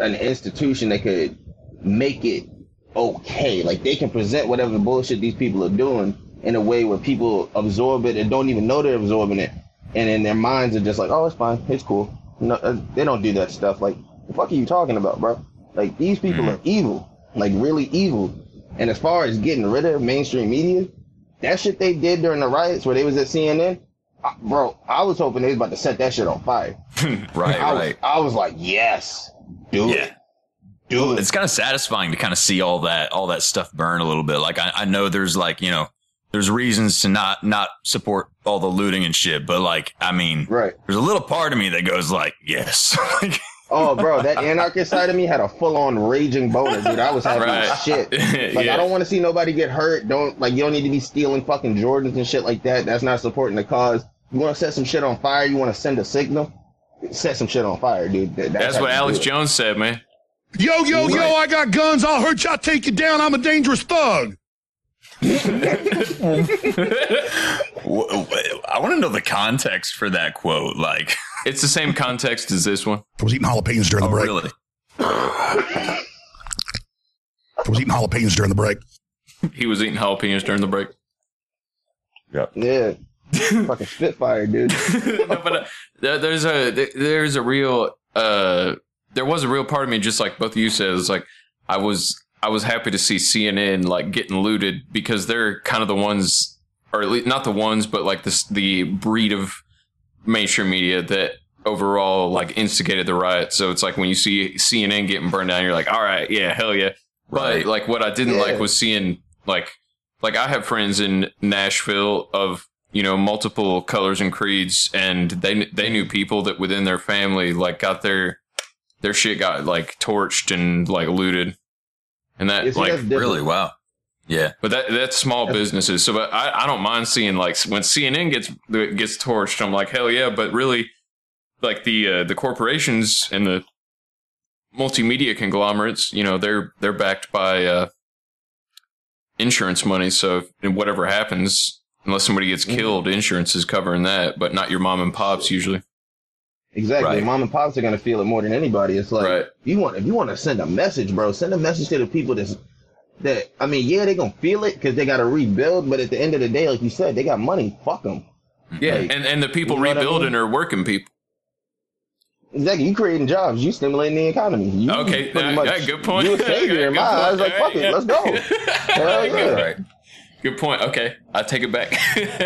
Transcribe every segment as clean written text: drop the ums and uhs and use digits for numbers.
an institution that could make it okay. Like, they can present whatever bullshit these people are doing in a way where people absorb it and don't even know they're absorbing it. And in their minds are just like, oh, it's fine. It's cool. No, they don't do that stuff. Like, the fuck are you talking about, bro? Like, these people are evil. Like, really evil. And as far as getting rid of mainstream media, that shit they did during the riots where they was at CNN, bro, I was hoping they was about to set that shit on fire. Right. I was like, yes, do it. Do it. It's kind of satisfying to kind of see all that stuff burn a little bit. Like, I know there's like, you know, there's reasons to not support all the looting and shit, but like, I mean, there's a little part of me that goes like, yes. Like, oh, bro, that anarchist side of me had a full-on raging boner, dude. I was having shit. Like, I don't want to see nobody get hurt. You don't need to be stealing fucking Jordans and shit like that. That's not supporting the cause. You want to set some shit on fire? You want to send a signal? Set some shit on fire, dude. That's what Alex Jones said, man. Yo, I got guns. I'll hurt you. I'll take you down. I'm a dangerous thug. I want to know the context for that quote. Like, it's the same context as this one. I was eating jalapenos during the break. Really? I was eating jalapenos during the break. He was eating jalapenos during the break. Yeah. Fucking Spitfire, dude. No, but there was a real part of me, just like both of you said, it's like I was happy to see CNN like getting looted because they're kind of the ones, or at least not the ones, but like the breed of mainstream media that overall like instigated the riot. So it's like when you see CNN getting burned down, you're like, all right, yeah, hell yeah. But like what I didn't like was seeing like I have friends in Nashville of, you know, multiple colors and creeds, and they knew people that within their family like got their shit got like torched and like looted, and that like really wow, yeah. But that's small businesses. So, but I don't mind seeing like when CNN gets torched, I'm like hell yeah. But really, like the corporations and the multimedia conglomerates, you know, they're backed by insurance money. So whatever happens, unless somebody gets killed, insurance is covering that, but not your mom and pops usually. Exactly. Mom and pops are going to feel it more than anybody. It's like, if you want to send a message, bro, send a message to the people that, I mean, yeah, they're going to feel it because they got to rebuild, but at the end of the day, like you said, they got money. Fuck them. Yeah. Like, and the people rebuilding are working people. Exactly. You creating jobs. You stimulating the economy. Okay. Good point. You a savior in my eyes. I was like, fuck it. Let's go. Hell yeah. Right. Good point. Okay, I take it back.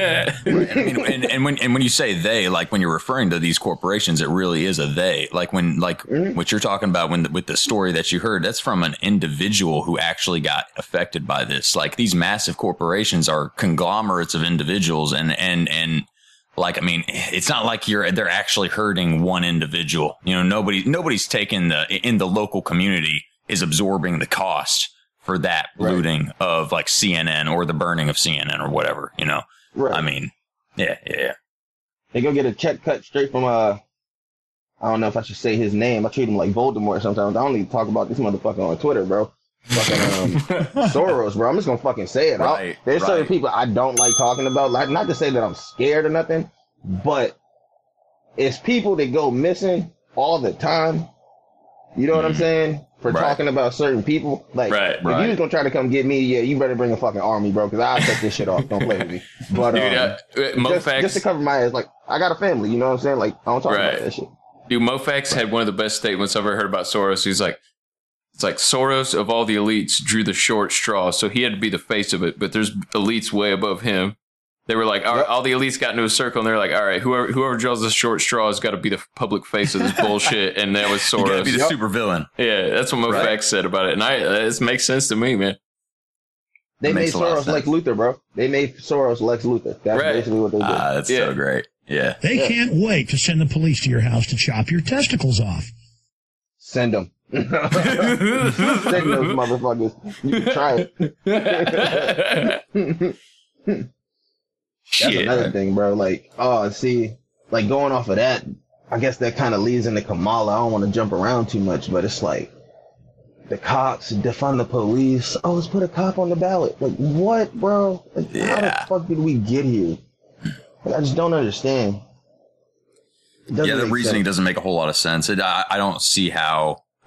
and when you say they, like when you're referring to these corporations, it really is a they. Like when what you're talking about with the story that you heard, that's from an individual who actually got affected by this. Like these massive corporations are conglomerates of individuals, and like I mean, it's not like they're actually hurting one individual. You know, nobody's taking in the local community is absorbing the cost for that looting of like CNN or the burning of CNN or whatever, you know? Right. I mean, yeah. They go get a check cut straight from, I don't know if I should say his name. I treat him like Voldemort sometimes. I don't even talk about this motherfucker on Twitter, bro. Fucking Soros, bro. I'm just gonna fucking say it. There's certain people I don't like talking about. Like, not to say that I'm scared or nothing, but it's people that go missing all the time. You know what I'm saying? For talking about certain people. Like, if you was gonna try to come get me, yeah, you better bring a fucking army, bro, because I'll take this shit off. Don't play with me. But just to cover my ass, like, I got a family, you know what I'm saying? Like, I don't talk about that shit. Dude, Mofax had one of the best statements I've ever heard about Soros. He's like, it's like Soros of all the elites drew the short straw, so he had to be the face of it, but there's elites way above him. They were like, all the elites got into a circle, and they're like, all right, whoever draws the short straw has got to be the public face of this bullshit, and that was Soros. You got to be the super villain. Yeah, that's what Mofax said about it, and it makes sense to me, man. They made Soros Lex Luthor, bro. They made Soros Lex Luthor. That's basically what they did. That's so great. Yeah. They can't wait to send the police to your house to chop your testicles off. Send them. Send those motherfuckers. You can try it. That's another thing, bro. Like, like going off of that, I guess that kind of leads into Kamala. I don't want to jump around too much, but it's like the cops defund the police. Oh, let's put a cop on the ballot. Like, what, bro? Like, how the fuck did we get here? Like, I just don't understand. The reasoning doesn't make a whole lot of sense. I don't see how